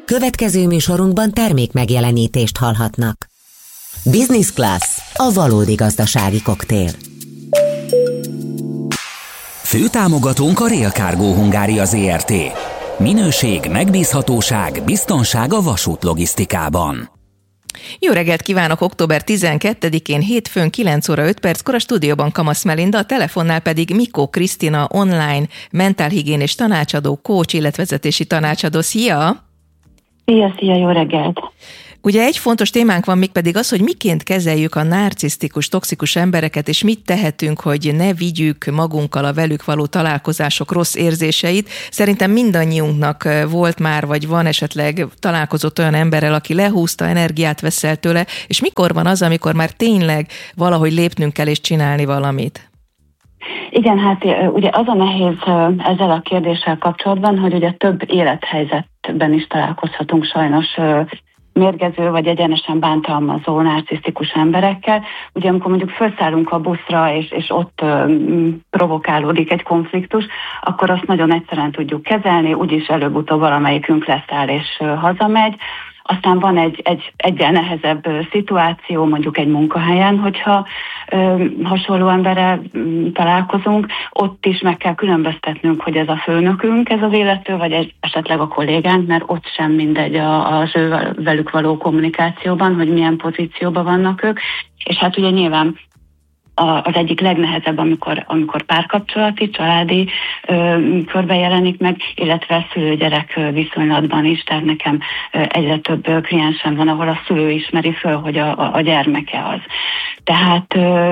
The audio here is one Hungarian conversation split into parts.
Következő műsorunkban termék megjelenítést hallhatnak. Business Class, a valódi gazdasági koktél. Főtámogatónk a Rail Cargo Hungária Zrt. Minőség, megbízhatóság, biztonság a vasútlogisztikában. Jó reggelt kívánok! Október 12-én hétfőn 9 óra 5 perckor a stúdióban Kamasz Melinda, a telefonnál pedig Mikó Krisztina, online mentálhigiénés tanácsadó, coach, életvezetési tanácsadó. Szia! Szia, jó reggelt! Ugye egy fontos témánk van, mégpedig az, hogy miként kezeljük a narcisztikus, toxikus embereket, és mit tehetünk, hogy ne vigyük magunkkal a velük való találkozások rossz érzéseit. Szerintem mindannyiunknak volt már, vagy van esetleg találkozott olyan emberrel, aki lehúzta, energiát vesz el tőle, és mikor van az, amikor már tényleg valahogy lépnünk kell és csinálni valamit? Igen, hát ugye az a nehéz ezzel a kérdéssel kapcsolatban, hogy ugye több élethelyzetben is találkozhatunk sajnos mérgező vagy egyenesen bántalmazó narcisztikus emberekkel. Ugye amikor mondjuk felszállunk a buszra, és ott provokálódik egy konfliktus, akkor azt nagyon egyszerűen tudjuk kezelni, úgyis előbb-utóbb valamelyikünk leszáll és hazamegy. Aztán van egy egyre nehezebb szituáció, mondjuk egy munkahelyen, hogyha hasonló emberrel találkozunk, ott is meg kell különböztetnünk, hogy ez a főnökünk, ez az illető, vagy esetleg a kollégánk, mert ott sem mindegy az velük való kommunikációban, hogy milyen pozícióban vannak ők. És hát ugye nyilván az egyik legnehezebb, amikor párkapcsolati, családi körbe jelenik meg, illetve szülő-gyerek viszonylatban is, tehát nekem egyre több kliensem van, ahol a szülő ismeri föl, hogy a gyermeke az. Tehát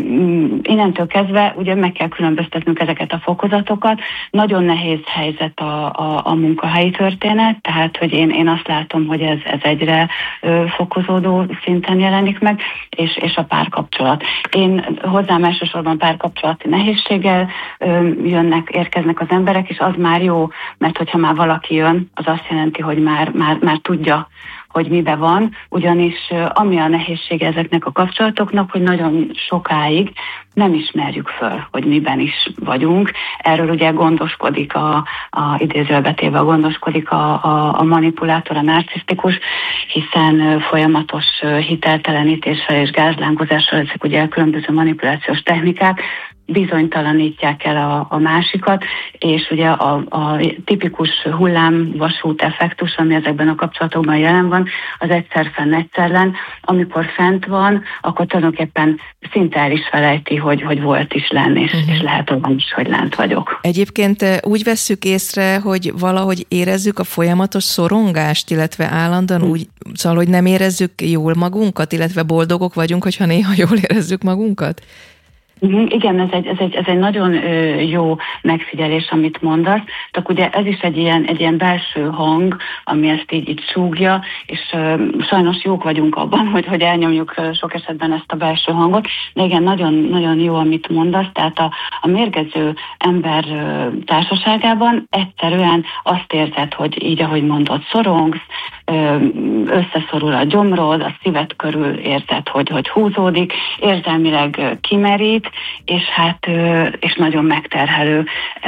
innentől kezdve ugye meg kell különböztetnünk ezeket a fokozatokat. Nagyon nehéz helyzet a munkahelyi történet, tehát hogy én azt látom, hogy ez egyre fokozódó szinten jelenik meg, és a párkapcsolat. Én hozzám elsősorban párkapcsolati nehézséggel érkeznek az emberek, és az már jó, mert hogyha már valaki jön, az azt jelenti, hogy már tudja, hogy mibe van, ugyanis ami a nehézsége ezeknek a kapcsolatoknak, hogy nagyon sokáig nem ismerjük föl, hogy miben is vagyunk. Erről ugye gondoskodik idézőbetéve gondoskodik a manipulátor, a narcisztikus, hiszen folyamatos hiteltelenítéssel és gázlángozással, ezek ugye különböző manipulációs technikák, bizonytalanítják el a másikat, és ugye a tipikus hullámvasút effektus, ami ezekben a kapcsolatokban jelen van, az egyszer fenn, egyszer len. Amikor fent van, akkor tulajdonképpen szinte el is felejti, hogy volt is lenn, és lehet abban is, hogy lent vagyok. Egyébként úgy vesszük észre, hogy valahogy érezzük a folyamatos szorongást, illetve állandóan úgy, szóval, hogy nem érezzük jól magunkat, illetve boldogok vagyunk, hogyha néha jól érezzük magunkat? Igen, ez egy nagyon jó megfigyelés, amit mondasz. Tehát ugye ez is egy ilyen belső hang, ami ezt így súgja, és sajnos jók vagyunk abban, hogy elnyomjuk sok esetben ezt a belső hangot, de igen, nagyon jó, amit mondasz. Tehát a mérgező ember társaságában egyszerűen azt érzed, hogy így, ahogy mondod, szorongsz, összeszorul a gyomrod, a szíved körül érzed, hogy húzódik, érzelmileg kimerít, és nagyon megterhelő.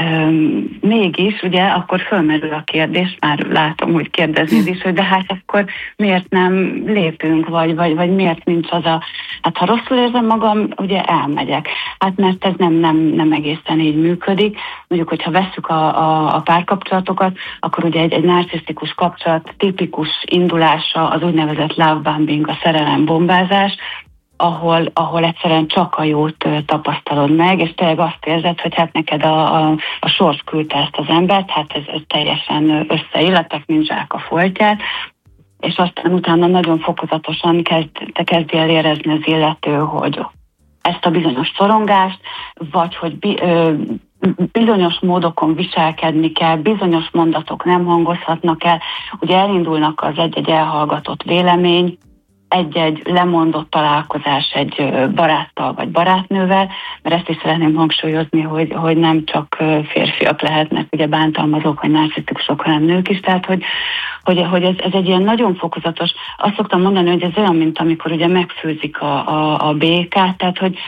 Mégis, ugye, akkor fölmerül a kérdés, már látom, hogy kérdezni is, hogy de hát akkor miért nem lépünk, vagy miért nincs az hát ha rosszul érzem magam, ugye elmegyek. Hát mert ez nem egészen így működik. Mondjuk, hogyha vesszük a párkapcsolatokat, akkor ugye egy narcisztikus kapcsolat tipikus indulása az úgynevezett love bombing, a szerelembombázás, ahol egyszerűen csak a jót tapasztalod meg, és tényleg azt érzed, hogy hát neked a sors küldte ezt az embert, hát ez teljesen összeilletek, mint zsák a foltját, és aztán utána nagyon fokozatosan kezdi el érezni az illető, hogy ezt a bizonyos szorongást, vagy hogy bizonyos módokon viselkedni kell, bizonyos mondatok nem hangozhatnak el, ugye elindulnak az egy elhallgatott vélemény, egy lemondott találkozás egy baráttal vagy barátnővel, mert ezt is szeretném hangsúlyozni, hogy nem csak férfiak lehetnek ugye bántalmazók vagy narcisztikusok, hanem nők is, tehát hogy ez egy ilyen nagyon fokozatos, azt szoktam mondani, hogy ez olyan, mint amikor ugye megfőzik a békát, tehát hogy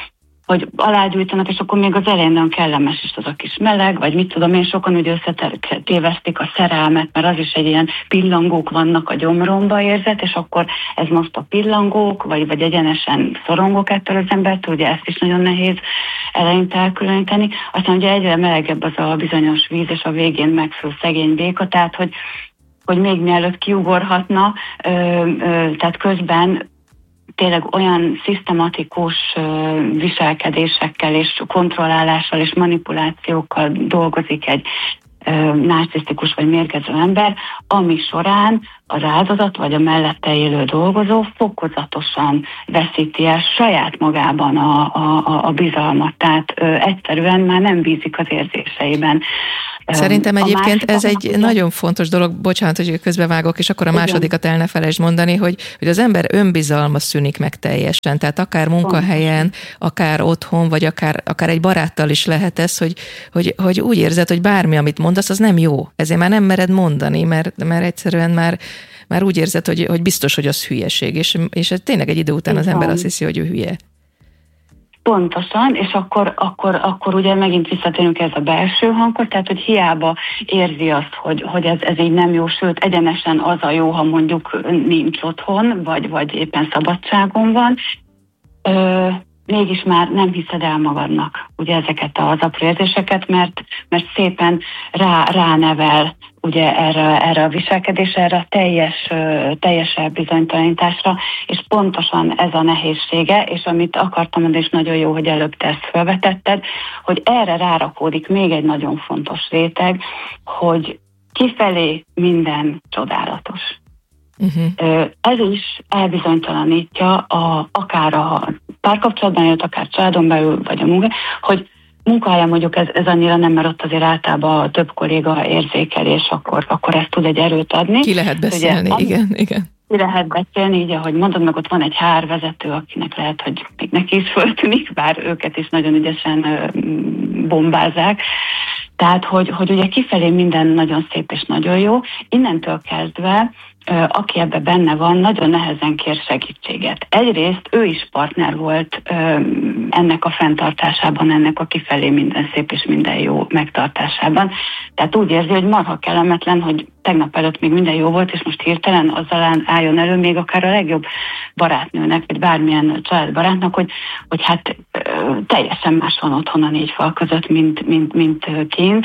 hogy alágyújtanak, és akkor még az elején nagyon kellemes is az a kis meleg, vagy mit tudom én, sokan ugye összetévesztik a szerelmet, mert az is egy ilyen pillangók vannak a gyomromba érzet, és akkor ez most a pillangók, vagy egyenesen szorongok ettől az embertől, ugye ezt is nagyon nehéz eleinte elkülöníteni. Aztán ugye egyre melegebb az a bizonyos víz, és a végén megfül szegény béka, tehát hogy még mielőtt kiugorhatna, tehát közben tényleg olyan szisztematikus viselkedésekkel és kontrollálással és manipulációkkal dolgozik egy narcisztikus vagy mérgező ember, ami során az áldozat vagy a mellette élő dolgozó fokozatosan veszíti el saját magában a bizalmat, tehát egyszerűen már nem bízik az érzéseiben. Szerintem egyébként ez egy nagyon fontos dolog, bocsánat, hogy közbevágok, és akkor a másodikat el ne felejtsd mondani, hogy az ember önbizalma szűnik meg teljesen, tehát akár munkahelyen, akár otthon, vagy akár egy baráttal is lehet ez, hogy úgy érzed, hogy bármi, amit mondasz, az nem jó. Ezért már nem mered mondani, mert egyszerűen már úgy érzed, hogy biztos, hogy az hülyeség, és tényleg egy idő után az ember azt hiszi, hogy ő hülye. Pontosan, és akkor ugye megint visszatérünk ez a belső hanghoz, tehát hogy hiába érzi azt, hogy ez így nem jó, sőt egyenesen az a jó, ha mondjuk nincs otthon, vagy éppen szabadságon van, mégis már nem hiszed el magadnak ugye ezeket az apró érzéseket, mert szépen ránevel ugye erre a viselkedésre, erre a teljes elbizonytalanításra, és pontosan ez a nehézsége, és amit akartam mondani, és nagyon jó, hogy előbb te ezt felvetetted, hogy erre rárakódik még egy nagyon fontos réteg, hogy kifelé minden csodálatos. Uh-huh. Ez is elbizonytalanítja akár a párkapcsolatban, illetve akár családon belül, vagy a munka, hogy munkahelyen mondjuk ez annyira nem, mert ott azért általában több kolléga érzékel, és akkor ezt tud egy erőt adni. Ki lehet beszélni, ugye, igen. Ki lehet beszélni, így ahogy mondod, meg ott van egy HR-vezető, akinek lehet, hogy még neki is föltűnik, bár őket is nagyon ügyesen bombázzák. Tehát, hogy ugye kifelé minden nagyon szép és nagyon jó, innentől kezdve aki ebbe benne van, nagyon nehezen kér segítséget. Egyrészt ő is partner volt ennek a fenntartásában, ennek a kifelé minden szép és minden jó megtartásában. Tehát úgy érzi, hogy marha kellemetlen, hogy tegnap előtt még minden jó volt, és most hirtelen azzal álljon elő még akár a legjobb barátnőnek, vagy bármilyen családbarátnak, hogy hát teljesen más van otthon a négy fal között, mint kint.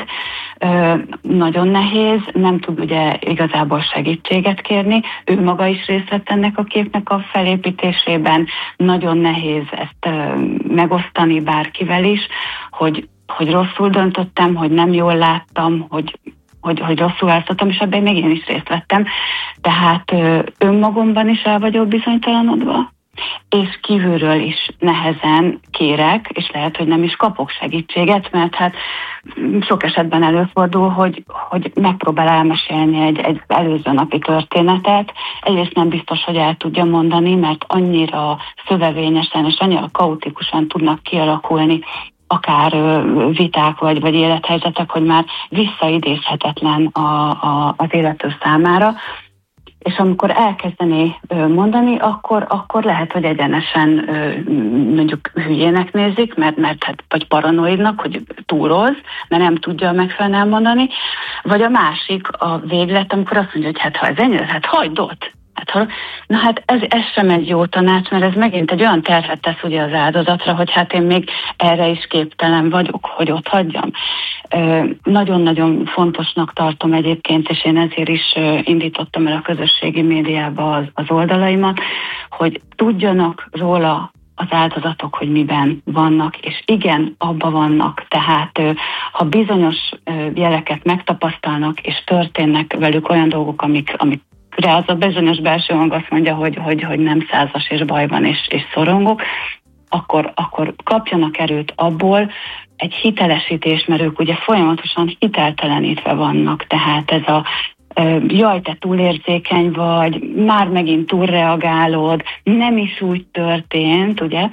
Nagyon nehéz, nem tud ugye igazából segítséget kérni, ő maga is részt vett ennek a képnek a felépítésében, nagyon nehéz ezt megosztani bárkivel is, hogy rosszul döntöttem, hogy nem jól láttam, hogy rosszul választottam, és ebben még én is részt vettem. Tehát önmagomban is el vagyok bizonytalanodva, és kívülről is nehezen kérek, és lehet, hogy nem is kapok segítséget, mert hát sok esetben előfordul, hogy megpróbál elmesélni egy előző napi történetet. Egyrészt nem biztos, hogy el tudja mondani, mert annyira szövevényesen és annyira kaotikusan tudnak kialakulni akár viták vagy élethelyzetek, hogy már visszaidézhetetlen az illető számára. És amikor elkezdené mondani, akkor lehet, hogy egyenesen mondjuk hülyének nézik, mert hát, vagy paranoidnak, hogy túroz, mert nem tudja megfelelően elmondani, vagy a másik a véglet, amikor azt mondja, hogy hát ha ez ennyire, hát hagyd ott. Na hát ez sem egy jó tanács, mert ez megint egy olyan terhet tesz ugye az áldozatra, hogy hát én még erre is képtelen vagyok, hogy ott hagyjam. Nagyon-nagyon fontosnak tartom egyébként, és én ezért is indítottam el a közösségi médiába az oldalaimat, hogy tudjanak róla az áldozatok, hogy miben vannak, és igen, abban vannak. Tehát ha bizonyos jeleket megtapasztalnak, és történnek velük olyan dolgok, amikre az a bizonyos belső hang azt mondja, hogy nem százas és baj van, és szorongok, akkor kapjanak erőt abból, egy hitelesítés, mert ők ugye folyamatosan hiteltelenítve vannak, tehát ez a jaj, te túlérzékeny vagy, már megint túlreagálod, nem is úgy történt, ugye,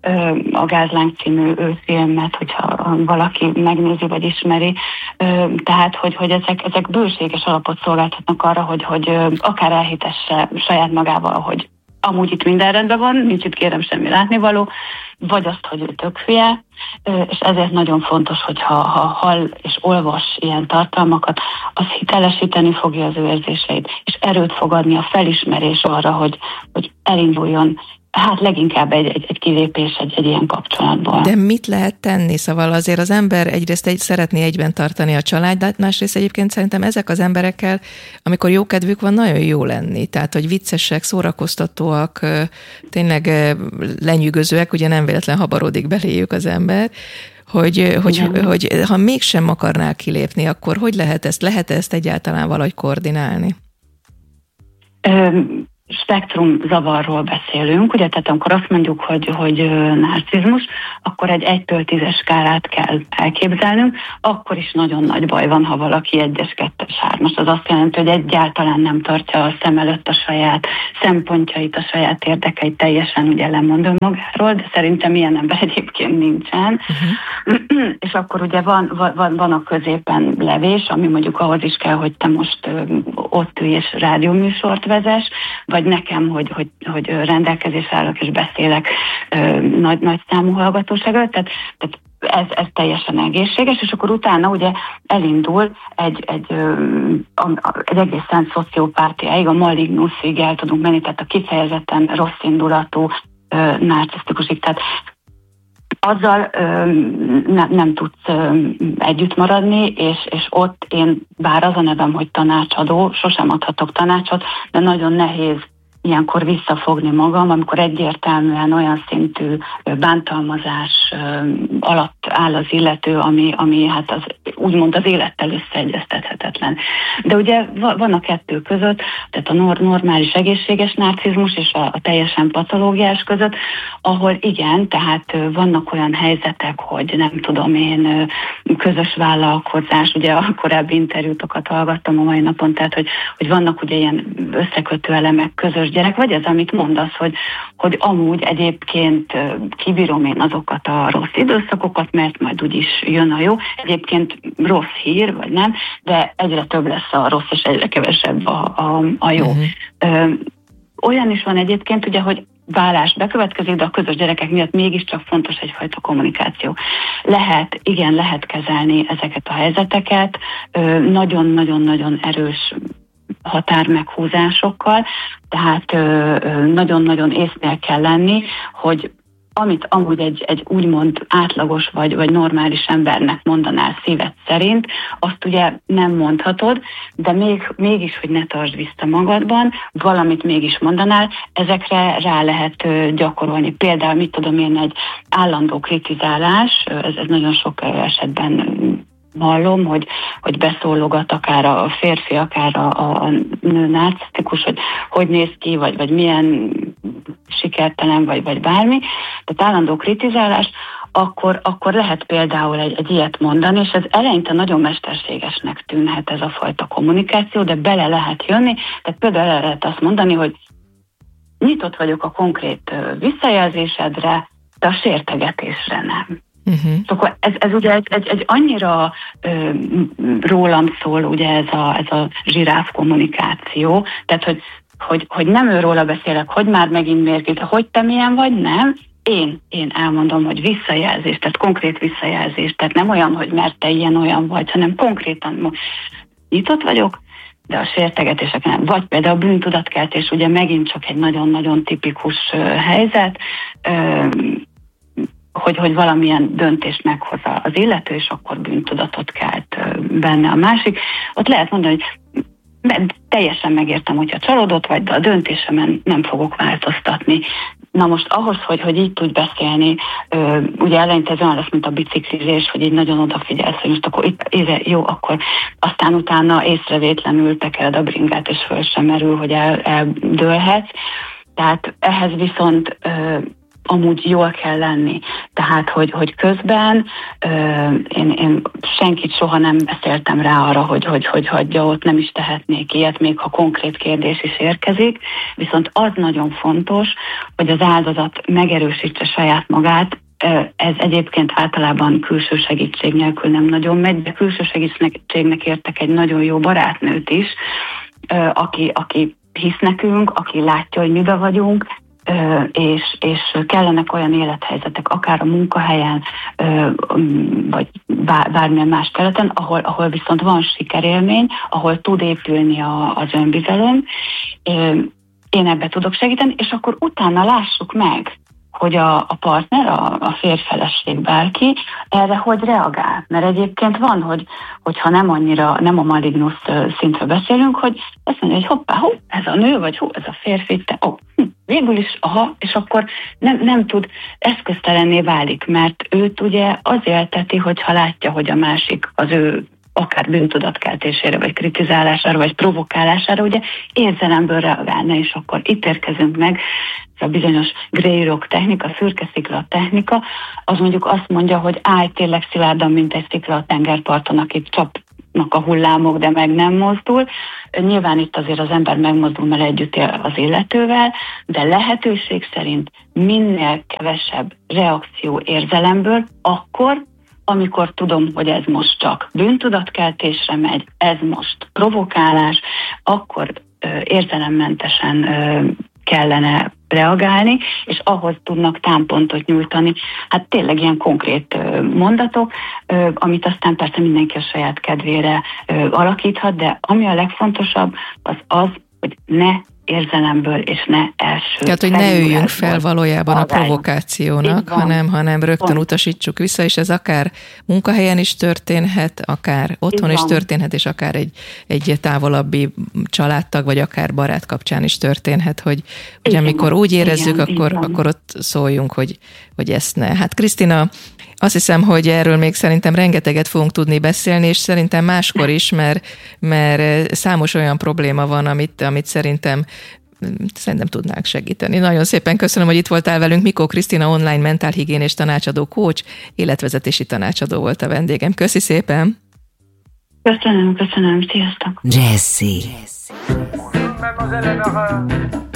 a Gázláng című filmet, hogyha valaki megnézi vagy ismeri, tehát, hogy ezek bőséges alapot szolgáltatnak arra, hogy akár elhitesse saját magával, hogy amúgy itt minden rendben van, nincs itt kérem semmi látnivaló, vagy azt, hogy ő tök hülye, és ezért nagyon fontos, hogy ha hall és olvas ilyen tartalmakat, az hitelesíteni fogja az ő érzéseit, és erőt fog adni a felismerés arra, hogy elinduljon, hát leginkább egy kilépés egy ilyen kapcsolatból. De mit lehet tenni? Szóval azért az ember egyrészt szeretné egyben tartani a családát, másrészt egyébként szerintem ezek az emberekkel, amikor jó kedvük van, nagyon jó lenni. Tehát, hogy viccesek, szórakoztatóak, tényleg lenyűgözőek, ugye nem véletlen habarodik beléjük az ember, hogy ha mégsem akarnál kilépni, akkor hogy lehet ezt egyáltalán valahogy koordinálni? Spektrum zavarról beszélünk, ugye, tehát amikor azt mondjuk, hogy narcizmus, akkor egy 1-től 10-es skálát kell elképzelnünk, akkor is nagyon nagy baj van, ha valaki 1-es, 2-es, 3-as. Az azt jelenti, hogy egyáltalán nem tartja a szem előtt a saját szempontjait, a saját érdekeit, teljesen ugye lemond önmagáról, de szerintem ilyen ember egyébként nincsen. És akkor ugye van a középen levés, ami mondjuk ahhoz is kell, hogy te most ott ülj és rádióműsort vezess, vagy nekem, hogy rendelkezésre állok és beszélek nagy számú hallgatósággal, tehát ez teljesen egészséges, és akkor utána ugye elindul egy egészen szociopátiáig, a malignusig el tudunk menni, tehát a kifejezetten rossz indulatú narcisztikusig, tehát azzal nem tudsz együtt maradni, és ott én, bár az a nevem, hogy tanácsadó, sosem adhatok tanácsot, de nagyon nehéz ilyenkor visszafogni magam, amikor egyértelműen olyan szintű bántalmazás alatt áll az illető, ami hát az, úgymond az élettel összeegyeztethetetlen. De ugye van a kettő között, tehát a normális egészséges narcizmus és a teljesen patológiás között, ahol igen, tehát vannak olyan helyzetek, hogy nem tudom én, közös vállalkozás, ugye a korábbi interjútokat hallgattam a mai napon, tehát hogy vannak ugye ilyen összekötő elemek, közös gyerek, vagy ez, amit mondasz, hogy amúgy egyébként kibírom én azokat a rossz időszakokat, mert majd úgyis jön a jó. Egyébként rossz hír, vagy nem, de egyre több lesz a rossz, és egyre kevesebb a jó. Olyan is van egyébként, ugye, hogy válás bekövetkezik, de a közös gyerekek miatt mégiscsak fontos egyfajta kommunikáció. Lehet kezelni ezeket a helyzeteket, nagyon-nagyon-nagyon erős határmeghúzásokkal, tehát nagyon-nagyon észnél kell lenni, hogy amit amúgy egy úgymond átlagos vagy normális embernek mondanál szíved szerint, azt ugye nem mondhatod, de mégis, hogy ne tartsd vissza magadban, valamit mégis mondanál, ezekre rá lehet gyakorolni. Például, mit tudom én, egy állandó kritizálás, ez nagyon sok esetben hallom, hogy beszólogat akár a férfi, akár a nő narcisztikus, hogy néz ki, vagy milyen sikertelen, vagy bármi. Tehát állandó kritizálás, akkor lehet például egy ilyet mondani, és ez eleinte nagyon mesterségesnek tűnhet ez a fajta kommunikáció, de bele lehet jönni, tehát például el lehet azt mondani, hogy nyitott vagyok a konkrét visszajelzésedre, de a sértegetésre nem. Akkor ez ugye egy annyira rólam szól ugye ez a zsiráf kommunikáció, tehát hogy nem őróla beszélek, hogy már megint mérgező, hogy te milyen vagy, nem. Én elmondom, hogy visszajelzés, tehát konkrét visszajelzés, tehát nem olyan, hogy mert te ilyen-olyan vagy, hanem konkrétan nyitott vagyok, de a sértegetések nem. Vagy például a bűntudatkeltés, ugye megint csak egy nagyon-nagyon tipikus helyzet, hogy valamilyen döntést meghoz az illető, és akkor bűntudatot kelt benne a másik. Ott lehet mondani, hogy teljesen megértem, hogyha csalódott vagy, de a döntésemen nem fogok változtatni. Na most ahhoz, hogy így tudj beszélni, ugye eleinte ez olyan lesz, mint a biciklizés, hogy így nagyon odafigyelsz, hogy most akkor itt jó, akkor aztán utána észrevétlenül tekered a bringát, és föl sem merül, hogy eldőlhetsz. Tehát ehhez viszont amúgy jól kell lenni. Tehát, hogy közben én senkit soha nem beszéltem rá arra, hogy hagyja, ott nem is tehetnék ilyet, még ha konkrét kérdés is érkezik. Viszont az nagyon fontos, hogy az áldozat megerősítse saját magát. Ez egyébként általában külső segítség nélkül nem nagyon megy, de külső segítségnek értek egy nagyon jó barátnőt is, aki hisz nekünk, aki látja, hogy mibe vagyunk, és kellenek olyan élethelyzetek, akár a munkahelyen, vagy bármilyen más területen, ahol viszont van sikerélmény, ahol tud épülni az önbizalom. Én ebbe tudok segíteni, és akkor utána lássuk meg, hogy a partner, a férj-feleség, bárki erre hogy reagál. Mert egyébként van, hogyha nem a malignus szintről beszélünk, hogy azt mondja, hogy hoppá, ez a nő, vagy ez a férfi, végül is, és akkor nem tud, eszköztelenné válik, mert őt ugye az élteti, hogyha látja, hogy a másik az ő akár bűntudatkeltésére, vagy kritizálására, vagy provokálására, ugye érzelemből reagálna, és akkor itt érkezünk meg, ez a bizonyos Grey Rock technika, szürke szikla technika, az mondjuk azt mondja, hogy állj tényleg szilárdan, mint egy szikla a tengerparton, akit csapnak a hullámok, de meg nem mozdul. Nyilván itt azért az ember megmozdul, mert együtt él az illetővel, de lehetőség szerint minél kevesebb reakció érzelemből, akkor, amikor tudom, hogy ez most csak bűntudatkeltésre megy, ez most provokálás, akkor érzelemmentesen kellene reagálni, és ahhoz tudnak támpontot nyújtani. Hát tényleg ilyen konkrét mondatok, amit aztán persze mindenki a saját kedvére alakíthat, de ami a legfontosabb, az, hogy ne érzelemből, és ne első. Tehát, hogy ne üljünk fel valójában a provokációnak, hanem rögtön utasítsuk vissza, és ez akár munkahelyen is történhet, akár otthon is történhet, és akár egy távolabbi családtag, vagy akár barát kapcsán is történhet, hogy amikor úgy érezzük, akkor ott szóljunk, hogy ezt ne. Hát Krisztina, azt hiszem, hogy erről még szerintem rengeteget fogunk tudni beszélni, és szerintem máskor is, mert számos olyan probléma van, amit szerintem tudnánk segíteni. Nagyon szépen köszönöm, hogy itt voltál velünk. Mikó Krisztina online mentálhigiénés tanácsadó, coach, életvezetési tanácsadó volt a vendégem. Köszi szépen! Köszönöm, sziasztok! Jazzy. Mademoiselle Lara.